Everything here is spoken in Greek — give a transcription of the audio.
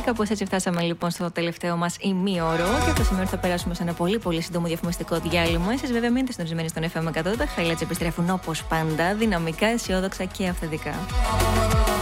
Κάπως έτσι φτάσαμε λοιπόν στο τελευταίο μας ημίωρο και αυτό σημαίνει ότι θα περάσουμε σε ένα πολύ πολύ σύντομο διαφημιστικό διάλειμμα. Εσείς βέβαια μείνετε συντονισμένοι στον FM 100. Τα highlights επιστρέφουν όπως πάντα, δυναμικά, αισιόδοξα και αυθεντικά.